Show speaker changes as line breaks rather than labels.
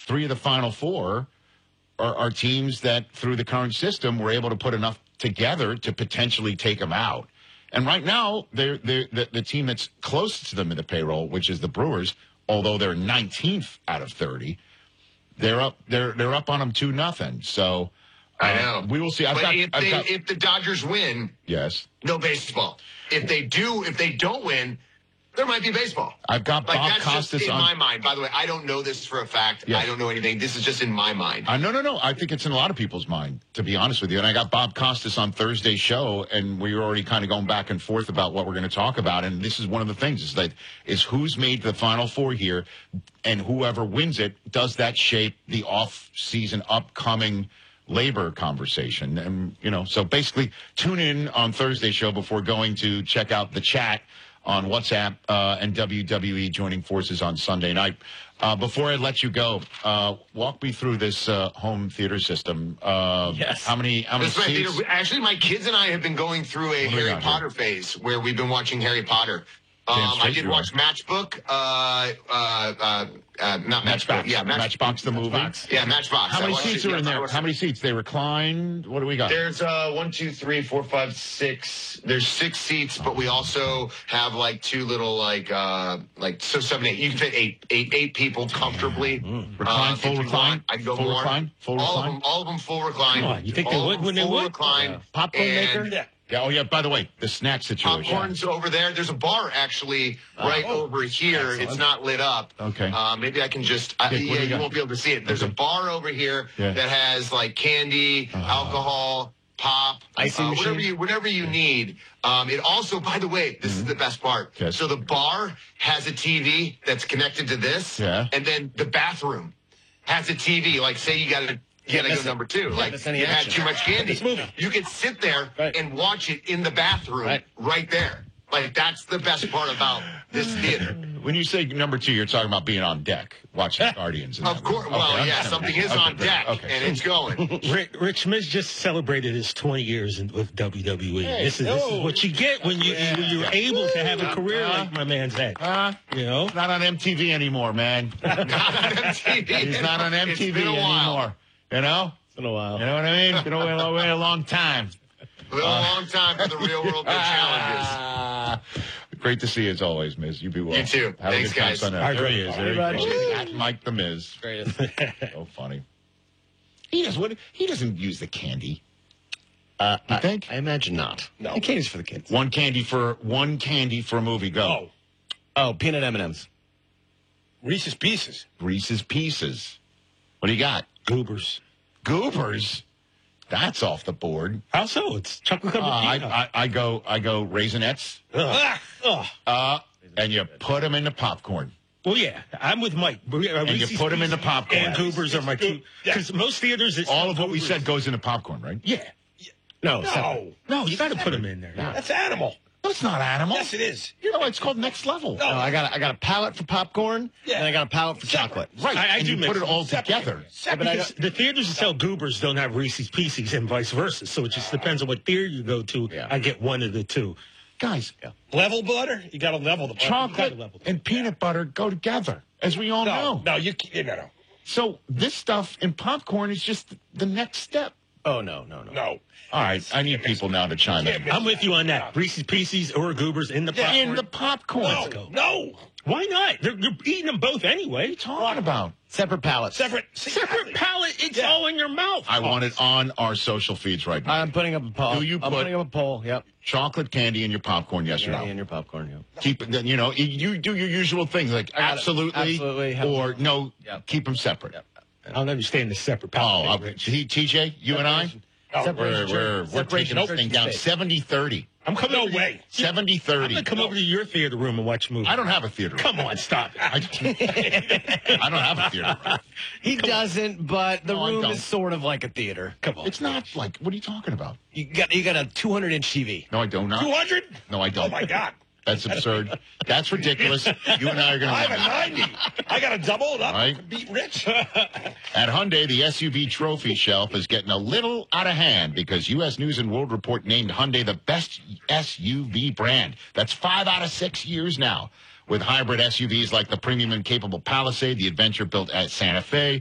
3 of the Final 4 are teams that, through the current system, were able to put enough together to potentially take them out. And right now, the team that's closest to them in the payroll, which is the Brewers, although they're 19th out of 30, they're up on them 2-0. So
I know.
We will see.
If the Dodgers win,
yes,
no baseball. If they don't win, there might be baseball.
I've got Bob
that's
Costas
just in my mind. By the way, I don't know this for a fact.
Yes.
I don't know anything. This is just in my mind.
No. I think it's in a lot of people's mind, to be honest with you. And I got Bob Costas on Thursday's show, and we were already kind of going back and forth about what we're going to talk about. And this is one of the things is who's made the Final Four here, and whoever wins it, does that shape the off-season upcoming labor conversation? And, so basically tune in on Thursday's show before going to check out the chat on WhatsApp and WWE joining forces on Sunday night. Before I let you go, walk me through this home theater system.
Yes.
How many seats?
Actually, my kids and I have been going through a Harry Potter phase where we've been watching Harry Potter. I did watch Matchbook. Not Matchbook. Yeah,
Matchbox the movie.
Yeah, Matchbox.
How many seats are in there? How many seats? They recline? What do we got?
There's 1, 2, 3, 4, 5, 6. There's 6 seats, but we also have like 2 little so 7, 8. You can fit eight people comfortably.
Recline, full recline.
I can go
full
more.
Recline, full recline.
All of them full recline.
Oh, you think they would when they would?
Recline.
Popcorn maker?
Yeah.
Yeah. Oh, yeah. By the way, the snack situation.
Popcorn's over there. There's a bar actually right over here. Excellent. It's not lit up.
Okay.
Maybe I can just. You won't be able to see it. There's a bar over here that has like candy, alcohol, pop, whatever you need. It also, by the way, this is the best part.
Yes.
So the bar has a TV that's connected to this, and then the bathroom has a TV. Like, say you got to go number 2. Like, you had too much candy. You can sit there and watch it in the bathroom right there. Like, that's the best part about this theater.
When you say number 2, you're talking about being on deck, watching Guardians.
Of course. Well, yeah, something is on deck, and it's going.
Rich Miz just celebrated his 20 years with WWE. This is what you get when you're able to have a career like my man's had.
Not on MTV anymore, man.
Not on MTV.
He's not on MTV
It's been a while.
anymore. It's
been a while.
You know what I mean? It's been a long time.
A long time for the real world big challenges.
Great to see you as always, Miz. You be well.
You too.
Have
Thanks,
a good time
guys.
Sunday. There he is. There he goes.
At
Mike the Miz.
Greatest.
So funny. He doesn't use the candy. You think?
I imagine not.
No.
The candy's for the kids.
One candy for a movie. Go.
Oh, peanut M&Ms.
Reese's Pieces.
Reese's Pieces. What do you got?
Goobers.
Goobers? That's off the board.
How so? It's chocolate covered peanut.
I go Raisinets. And you put them into popcorn.
Well, yeah, I'm with Mike.
And you put them into popcorn.
And Goobers are my two. Because most theaters, it's
all of what we said goes into popcorn, right?
Yeah.
No,
you got to put them in there.
No.
That's animal.
No, it's not animal.
Yes, it is.
It's called Next Level.
No, I got a palette for popcorn, and I got a palette for chocolate.
Right,
I
and
do
you put it all together.
Because the theaters that sell Goobers don't have Reese's Pieces and vice versa. So it just depends on what theater you go to.
Yeah.
I get one of the two.
Guys,
level butter? You got to level the butter.
Chocolate and peanut butter go together, as we all know.
No, you can't. No.
So this stuff in popcorn is just the next step.
Oh, no.
All right, I need people now to chime in.
I'm with you on that. Reese's Pieces or Goobers in the popcorn.
In the popcorn.
Let's go. No. Why not? You're eating them both anyway.
What are you talking about?
Separate palettes.
Separate palate. It's all in your mouth.
I want it on our social feeds right now.
I'm putting up a poll.
I'm
putting up a poll. Yep.
Chocolate candy in your popcorn, yes or no?
In your popcorn, yep.
Keep it. You do your usual things like absolutely or no.
Yep.
Keep them separate.
Yep.
I don't understand the separate palate.
TJ, you and I, we're taking this thing down 70-30.
I'm coming. No way.
70-30.
I'm gonna come over to your theater room and watch a movie.
I don't have a theater room.
Come on, stop it.
I don't have a theater room.
He doesn't, but the room is sort of like a theater.
Come on.
It's not like, what are you talking about?
You got a 200-inch TV.
No, I do not.
200?
No, I don't.
Oh, my God.
That's absurd. That's ridiculous. You and I are going to.
I have a 90. I got to double it up to beat Rich.
At Hyundai, the SUV trophy shelf is getting a little out of hand because U.S. News and World Report named Hyundai the best SUV brand. That's 5 out of 6 years now. With hybrid SUVs like the premium and capable Palisade, the adventure built at Santa Fe,